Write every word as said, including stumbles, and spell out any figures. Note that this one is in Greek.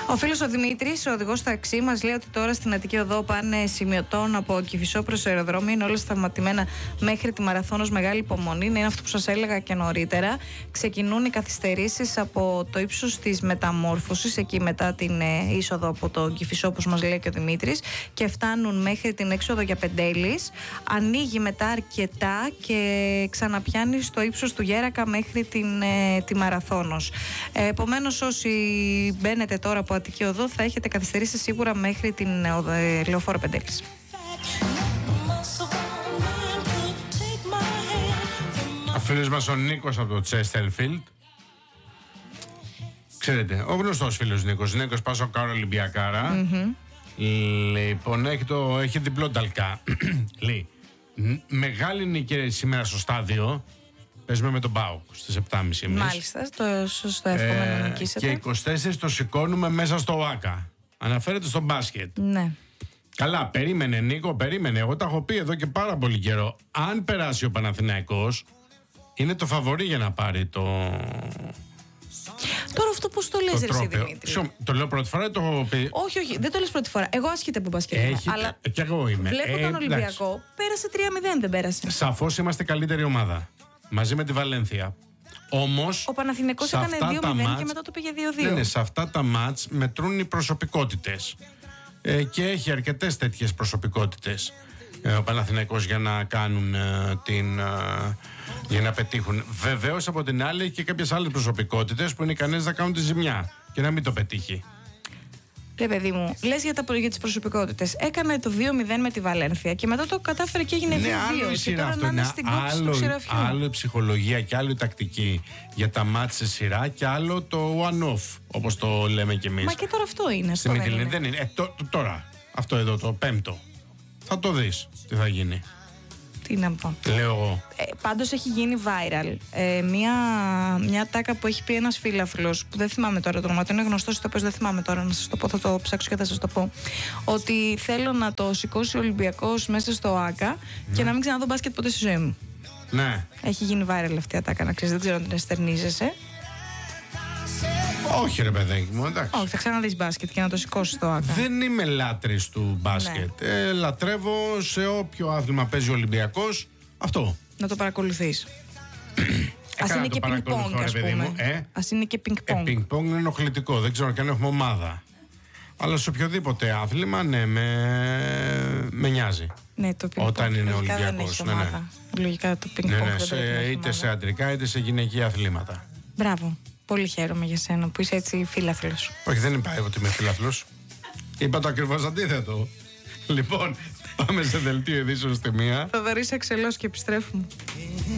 Ο φίλος ο Δημήτρης, ο οδηγός ταξί, μας λέει ότι τώρα στην Αττική Οδό πάνε σημειωτών από Κηφισό προς το αεροδρόμιο. Είναι όλα σταματημένα μέχρι τη Μαραθώνος. Μεγάλη υπομονή. Είναι αυτό που σας έλεγα και νωρίτερα. Ξεκινούν οι καθυστερήσεις από το ύψος της Μεταμόρφωσης, εκεί μετά την ε, είσοδο από το Κηφισό, όπως μας λέει και ο Δημήτρης, και φτάνουν μέχρι την έξοδο για Πεντέλης. Ανοίγει μετά αρκετά και ξαναπιάνει στο ύψος του Γέρακα μέχρι την, ε, τη Μαραθώνος. Ε, επομένως, όσοι μπαίνετε τώρα από Αττική Οδό θα έχετε καθυστερήσει σίγουρα μέχρι την ε, Λεωφόρο Πεντέλης. Ο φίλος μας ο Νίκος από το Chesterfield. Ξέρετε, ο γνωστός φίλος Νίκος, Νίκος Πασοκάρο Ολυμπιακάρα. Mm-hmm. Λοιπόν, έχει, το, έχει διπλό ταλκά. Λέει, μεγάλη νίκη σήμερα στο στάδιο. Παίζουμε με τον ΠΑΟΚ στις επτά και μισή εμείς. Μάλιστα, το σωστό εύχομαι ε, να νικήσετε. Και είκοσι τέσσερα το σηκώνουμε μέσα στο ΟΑΚΑ. Αναφέρεται στο μπάσκετ. Ναι. Καλά, περίμενε Νίκο, περίμενε. Εγώ τα έχω πει εδώ και πάρα πολύ καιρό. Αν περάσει ο Παναθηναϊκός, είναι το φαβορί για να πάρει το... Τώρα αυτό πώς το λες, ρε Δημήτρη? Σω, το λέω πρώτη φορά ή το έχω πει? Όχι, όχι, δεν το λες πρώτη φορά. Εγώ άσχετα που μπασκετ. Έχει, αλλά κι εγώ είμαι. Βλέπω ε, τον Ολυμπιακό, εντάξει. πέρασε τρία μηδέν, δεν πέρασε? Σαφώς είμαστε καλύτερη ομάδα. Μαζί με τη Βαλένθια. Όμως, ο Παναθηναϊκός έκανε δύο μηδέν μάτς, και μετά το πήγε δύο δύο. Ναι, ναι, σε αυτά τα μάτς μετρούν οι προσωπικότητες. Ε, και έχει αρκετές τέτοιες προσωπικότητες ε, ο Παναθηναϊκός για να κάνουν ε, την... Ε, για να πετύχουν. Βεβαίως από την άλλη έχει και κάποιες άλλες προσωπικότητες που είναι ικανές να κάνουν τη ζημιά και να μην το πετύχει. Ρε παιδί μου, λες για, τα, για τις προσωπικότητες. Έκανε το δύο μηδέν με τη Βαλένθια και μετά το κατάφερε και έγινε δύο δύο. Ναι, άλλο η σειρά αυτό. Είναι άλλο, άλλο η ψυχολογία και άλλο η τακτική για τα μάτς σε σειρά και άλλο το one-off, όπως το λέμε κι εμείς. Μα και τώρα αυτό είναι. Στη Μυτιλίνη δεν είναι. Ε, το, το, τώρα, αυτό εδώ το πέμπτο. Θα το δεις τι θα γίνει. Τι να πω. Λέω εγώ. Ε, πάντως έχει γίνει viral ε, μια, μια τάκα που έχει πει ένας φίλαθλος, που δεν θυμάμαι τώρα το όνομα του, είναι γνωστός ηθοποιός, δεν θυμάμαι τώρα να σας το πω, θα το ψάξω και θα σας το πω. Ότι θέλω να το σηκώσει ο Ολυμπιακός μέσα στο ΆΚΑ mm. και να μην ξαναδώ μπάσκετ ποτέ στη ζωή μου. Ναι. Έχει γίνει viral αυτή η ατάκα, να ξέρεις, δεν ξέρω αν την εστερνίζεσαι. Όχι ρε παιδάκι μου, εντάξει. Όχι, θα ξαναδείς μπάσκετ και να το σηκώσεις στο ΆΚΑ. Δεν είμαι λάτρης του μπάσκετ. Ναι. Ε, λατρεύω σε όποιο άθλημα παίζει ο Ολυμπιακός. Αυτό. Να το παρακολουθείς. Ας είναι και πινκ-πονγκ, ας πούμε. Ε? Ας είναι και πινκ-πονγκ. Ε, πινκ-πονγκ είναι ενοχλητικό, δεν ξέρω και αν έχουμε ομάδα. Αλλά σε οποιοδήποτε άθλημα, ναι, με, με νοιάζει. Ναι, το πινκ-πονγκ. Όταν είναι Ολυμπιακός. Ναι, ναι. Λογικά το πινκ-πονγκ. Ναι, ναι, σε, είτε σε αντρικά είτε σε γυναικεία αθλήματα. Μπράβο. Πολύ χαίρομαι για σένα που είσαι έτσι φίλαθλος. Όχι, δεν είπα ότι είμαι φίλαθλος. Είπα το ακριβώς αντίθετο. Λοιπόν, πάμε σε δελτίο ειδήσεων στη μία. Θοδωρής Αξελός και επιστρέφουμε.